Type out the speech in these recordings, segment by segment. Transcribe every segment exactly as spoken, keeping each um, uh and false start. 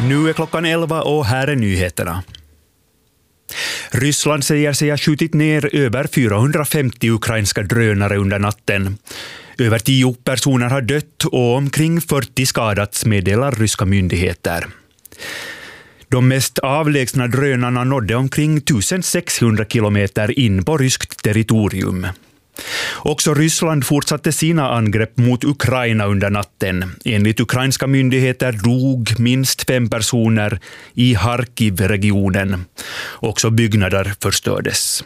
Nu är klockan elva och här är nyheterna. Ryssland säger sig ha skjutit ner över fyrahundrafemtio ukrainska drönare under natten. Över tio personer har dött och omkring fyrtio skadats, meddelar ryska myndigheter. De mest avlägsna drönarna nådde omkring sextonhundra kilometer in på ryskt territorium. Också Ryssland fortsatte sina angrepp mot Ukraina under natten. Enligt ukrainska myndigheter dog minst fem personer i Harkiv-regionen. Också byggnader förstördes.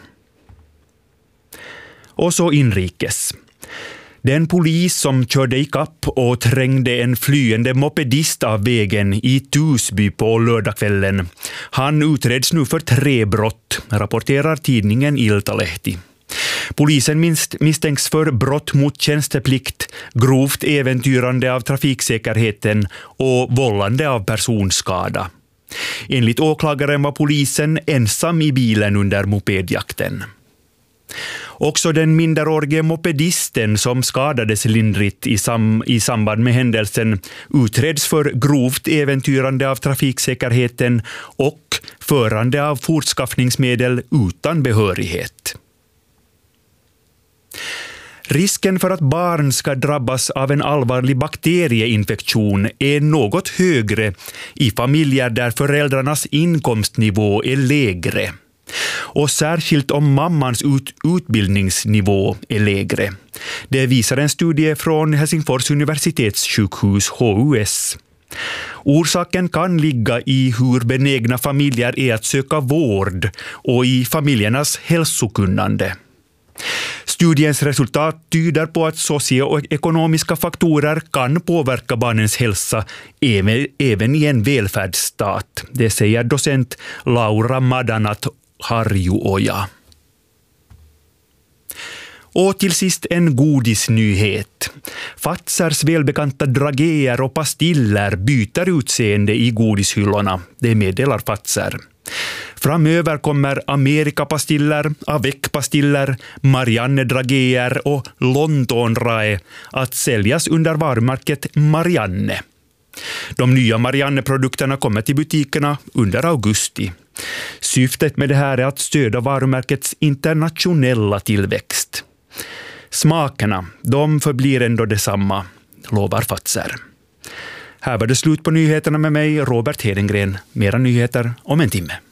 Och så inrikes. Den polis som körde i kapp och trängde en flyende mopedist av vägen i Tusby på lördagskvällen. Han utreds nu för tre brott, rapporterar tidningen Iltalehti. Polisen misstänks för brott mot tjänsteplikt, grovt äventyrande av trafiksäkerheten och vållande av personskada. Enligt åklagaren var polisen ensam i bilen under mopedjakten. Också den minderårige mopedisten som skadades lindrigt i, sam- i samband med händelsen utreds för grovt äventyrande av trafiksäkerheten och förande av fortskaffningsmedel utan behörighet. Risken för att barn ska drabbas av en allvarlig bakterieinfektion är något högre i familjer där föräldrarnas inkomstnivå är lägre. Och särskilt om mammans ut- utbildningsnivå är lägre. Det visar en studie från Helsingfors universitetssjukhus H U S. Orsaken kan ligga i hur benägna familjer är att söka vård och i familjernas hälsokunnande. Studiens resultat tyder på att socioekonomiska faktorer kan påverka barnens hälsa även i en välfärdsstat. Det säger docent Laura Madanat Harjuoja. Och till sist en godisnyhet. Fazers välbekanta drageer och pastiller byter utseende i godishyllorna. Det meddelar Fazer. Framöver kommer Amerikapastiller, Avec-pastiller, Marianne drageer och London Rae att säljas under varumärket Marianne. De nya Marianne-produkterna kommer till butikerna under augusti. Syftet med det här är att stödja varumärkets internationella tillväxt. Smakerna, de förblir ändå detsamma, lovar Fazer. Här var det slut på nyheterna med mig, Robert Hedengren. Mera nyheter om en timme.